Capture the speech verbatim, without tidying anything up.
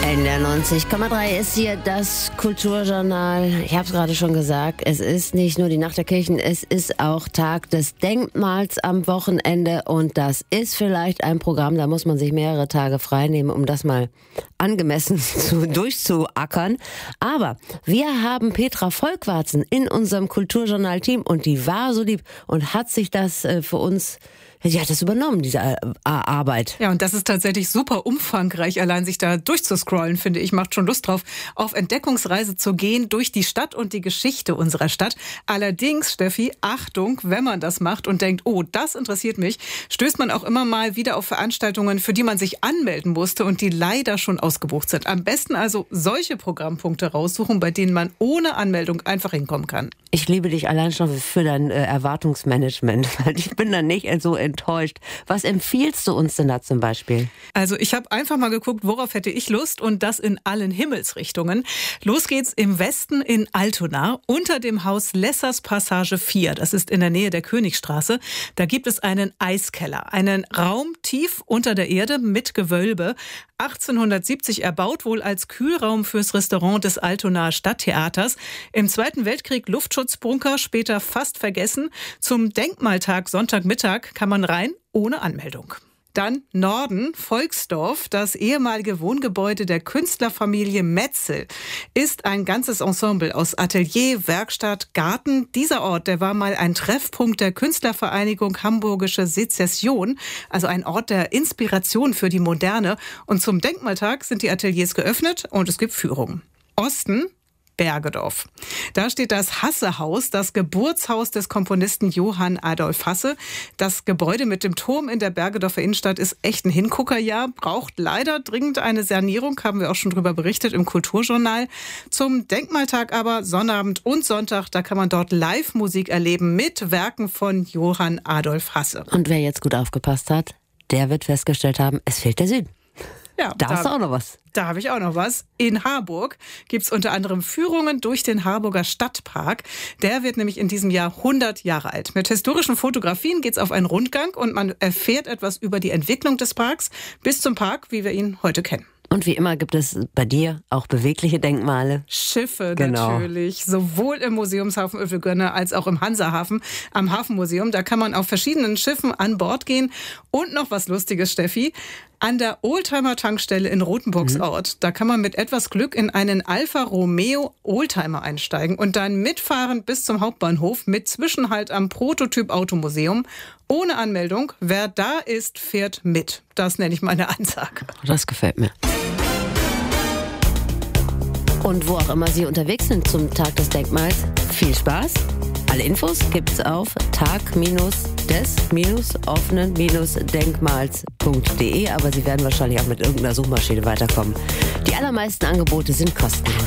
N D R neunzig Komma drei ist hier das Kulturjournal. Ich habe es gerade schon gesagt, es ist nicht nur die Nacht der Kirchen, es ist auch Tag des Denkmals am Wochenende und das ist vielleicht ein Programm, da muss man sich mehrere Tage freinehmen, um das mal angemessen zu, durchzuackern. Aber wir haben Petra Volkwarzen in unserem Kulturjournal-Team und die war so lieb und hat sich das äh, für uns Sie hat das übernommen, diese äh, Arbeit. Ja, und das ist tatsächlich super umfangreich, allein sich da durchzuscrollen, finde ich. Macht schon Lust drauf, auf Entdeckungsreise zu gehen durch die Stadt und die Geschichte unserer Stadt. Allerdings, Steffi, Achtung, wenn man das macht und denkt, oh, das interessiert mich, stößt man auch immer mal wieder auf Veranstaltungen, für die man sich anmelden musste und die leider schon ausgebucht sind. Am besten also solche Programmpunkte raussuchen, bei denen man ohne Anmeldung einfach hinkommen kann. Ich liebe dich allein schon für dein äh, Erwartungsmanagement, weil ich bin dann nicht so enttäuscht. Was empfiehlst du uns denn da zum Beispiel? Also ich habe einfach mal geguckt, worauf hätte ich Lust und das in allen Himmelsrichtungen. Los geht's im Westen in Altona unter dem Haus Lessers Passage vier. Das ist in der Nähe der Königstraße. Da gibt es einen Eiskeller, einen Raum tief unter der Erde mit Gewölbe. achtzehnhundertsiebzig erbaut, wohl als Kühlraum fürs Restaurant des Altonaer Stadttheaters. Im Zweiten Weltkrieg Luftschutzbunker, später fast vergessen. Zum Denkmaltag Sonntagmittag kann man rein, ohne Anmeldung. Dann Norden, Volksdorf, das ehemalige Wohngebäude der Künstlerfamilie Metzel, ist ein ganzes Ensemble aus Atelier, Werkstatt, Garten. Dieser Ort, der war mal ein Treffpunkt der Künstlervereinigung Hamburgische Sezession, also ein Ort der Inspiration für die Moderne. Und zum Denkmaltag sind die Ateliers geöffnet und es gibt Führungen. Osten, Bergedorf. Da steht das Hasse-Haus, das Geburtshaus des Komponisten Johann Adolf Hasse. Das Gebäude mit dem Turm in der Bergedorfer Innenstadt ist echt ein Hinguckerjahr, braucht leider dringend eine Sanierung, haben wir auch schon drüber berichtet im Kulturjournal. Zum Denkmaltag aber Sonnabend und Sonntag, da kann man dort Live-Musik erleben mit Werken von Johann Adolf Hasse. Und wer jetzt gut aufgepasst hat, der wird festgestellt haben, es fehlt der Süden. Ja, da hast du auch noch was. Da habe ich auch noch was. In Harburg gibt es unter anderem Führungen durch den Harburger Stadtpark. Der wird nämlich in diesem Jahr hundert Jahre alt. Mit historischen Fotografien geht es auf einen Rundgang und man erfährt etwas über die Entwicklung des Parks bis zum Park, wie wir ihn heute kennen. Und wie immer gibt es bei dir auch bewegliche Denkmale. Schiffe genau. Natürlich, sowohl im Museumshafen Övelgönne als auch im Hansahafen am Hafenmuseum. Da kann man auf verschiedenen Schiffen an Bord gehen. Und noch was Lustiges, Steffi. An der Oldtimer-Tankstelle in Rothenburgsort, mhm. da kann man mit etwas Glück in einen Alfa Romeo Oldtimer einsteigen und dann mitfahren bis zum Hauptbahnhof mit Zwischenhalt am Prototyp-Automuseum. Ohne Anmeldung. Wer da ist, fährt mit. Das nenne ich meine Ansage. Das gefällt mir. Und wo auch immer Sie unterwegs sind zum Tag des Denkmals, viel Spaß. Alle Infos gibt's auf tag-des-offenen-denkmals punkt de, aber Sie werden wahrscheinlich auch mit irgendeiner Suchmaschine weiterkommen. Die allermeisten Angebote sind kostenlos.